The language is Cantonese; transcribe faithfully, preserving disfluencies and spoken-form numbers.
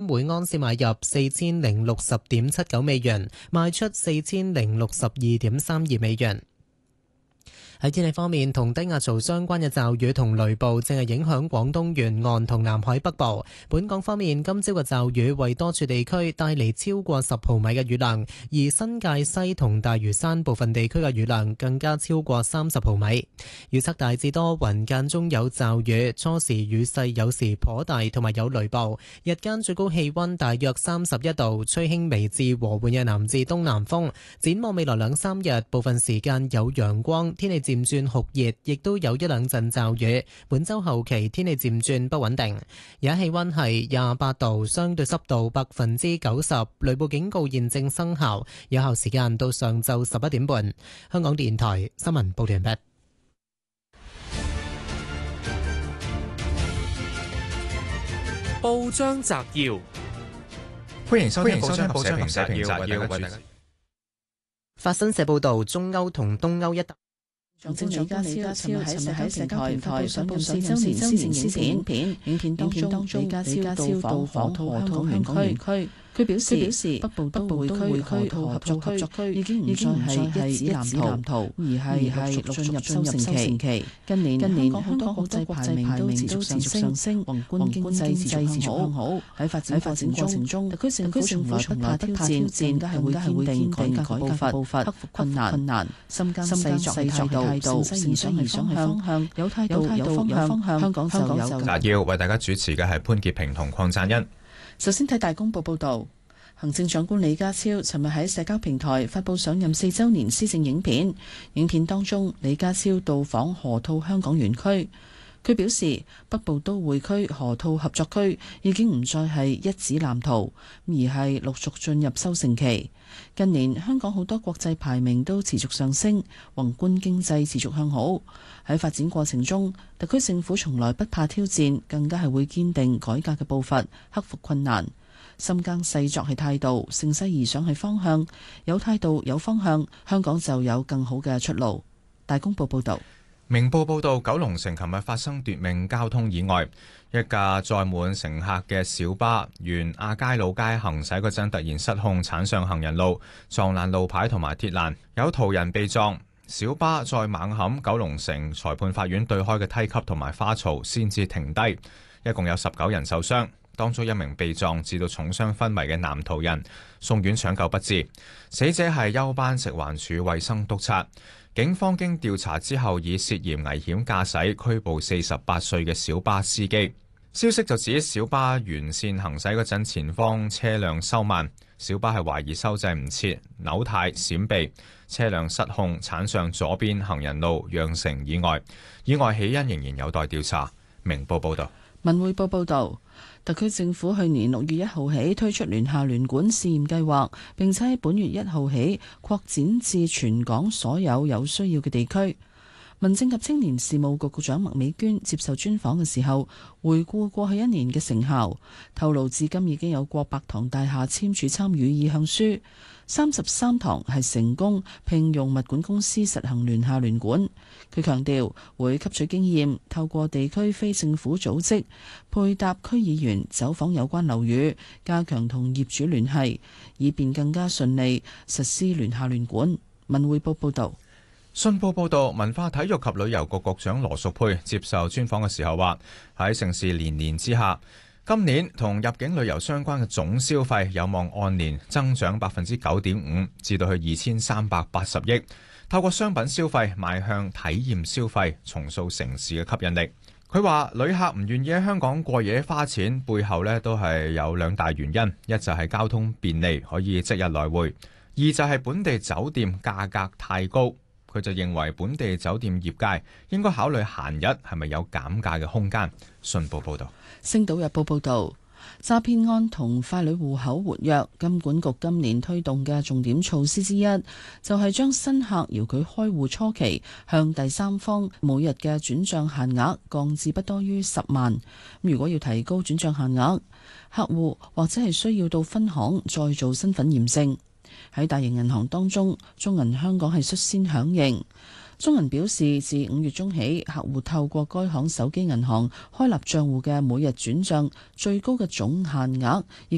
每安士買入四千零六十點七九美元，賣出四千零六十二點三二美元。喺天氣方面，同低壓槽相關嘅驟雨同雷暴正係影響廣東沿岸同南海北部。本港方面，今朝嘅驟雨為多處地區帶嚟超過十毫米嘅雨量，而新界西同大嶼山部分地區嘅雨量更加超過三十毫米。預測大致多雲，間中有驟雨，初時雨勢有時頗大，同埋有雷暴。日間最高氣溫大約三十一度，吹輕微至和緩嘅南至東南風。展望未來兩三日，部分時間有陽光，天氣漸轉酷熱，亦都有一兩陣驟雨。本周後期天氣漸轉不穩定。而家氣溫係廿八度，相對濕度百分之九十，雷暴警告現正生效，有效時間到上晝十一點半。香港電台新聞報道完畢。 報章摘要， 歡迎收聽報章報章社評摘要。 法新社報道，中歐同東歐一帶。 行政長官李家超尋日喺社交平台上報四週年施政影片，影片當中李家超到訪河套香港園區。佢表示，北部都會區河套合作區已經唔再係一紙藍圖，而係係陸續進入收成期。近年近年香港國際排名都持續上升，宏觀經濟持續向好。喺發展過程中，特區政府從來不怕挑戰，更加係會堅定改革步伐，克服困難，深耕細作嘅態度，誠心而想方向，有態度有方向，香港就有。 摘要為大家主持嘅係潘潔平同鄺贊恩。 首先睇大公報報導，行政長官李家超尋日喺社交平台發布上任四週年施政影片。影片當中，李家超到訪河套香港園區。佢表示，北部都會區河套合作區已經唔再係一紙藍圖，而係陸續進入收成期。近年香港好多國際排名都持續上升，宏觀經濟持續向好。喺發展過程中，特區政府從來不怕挑戰，更加係會堅定改革嘅步伐，克服困難。深耕細作係態度，乘勢而上係方向。有態度有方向，香港就有更好嘅出路。大公報報導。 明報報導，九龍城琴日發生奪命交通意外，一架載滿乘客嘅小巴沿亞皆老街行駛嗰陣突然失控，鏟上行人路，撞爛路牌同埋鐵欄，有途人被撞。小巴再猛冚九龍城裁判法院對開嘅梯級同埋花槽，先至停低。一共有十九人受傷，當中一名被撞至到重傷昏迷嘅男途人送院搶救不治。死者係休班食環署衛生督察。警方經調查之後，以涉嫌危險駕駛拘捕四十八歲嘅小巴司機。消息就指小巴沿線行駛嗰陣，前方車輛收慢，小巴係懷疑收掣唔切，扭軚閃避，車輛失控鏟上左邊行人路，釀成意外。意外起因仍然有待調查。明報報道。 文匯報報道，特區政府去年六月一號起推出聯廈聯管試驗計劃，並且喺本月一號起擴展至全港所有有需要嘅地區。民政及青年事務局局長麥美娟接受專訪嘅時候，回顧過去一年嘅成效，透露至今已經有過百幢大廈簽署參與意向書，三十三幢係成功聘用物管公司實行聯廈聯管。佢強調會吸取經驗，透過地區非政府組織配搭區議員走訪有關樓宇，加強同業主聯繫，以便更加順利實施聯廈聯管。文匯報報道。 信報報導，文化體育及旅遊局局長羅淑佩接受專訪嘅時候話：喺盛事連連之下，今年同入境旅遊相關嘅總消費有望按年增長百分之九點五，至到去二千三百八十億。透過商品消費邁向體驗消費，重塑城市嘅吸引力。佢話旅客唔願意喺香港過夜花錢，背後呢都係有兩大原因：一就係交通便利，可以即日來回；二就係本地酒店價格太高。佢就認為本地酒店業界應該考慮閒日係咪有減價嘅空間。信報報導。 星島日報報導，詐騙案同傀儡戶口活躍，金管局今年推動嘅重點措施之一，就係將新客遙距開戶初期向第三方每日嘅轉帳限額降至不多於十萬。如果要提高轉帳限額，客戶或者係需要到分行再做身份驗證。喺大型銀行當中，中銀香港係率先響應。中銀表示，自五月中起，客戶透過該行手機銀行開立帳戶嘅每日轉帳最高嘅總限額已